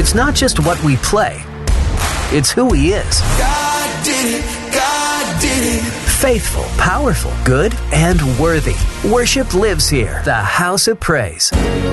It's not just what we play, it's who He is. God did it. God did it. Faithful, powerful, good, and worthy. Worship lives here. The House of Praise.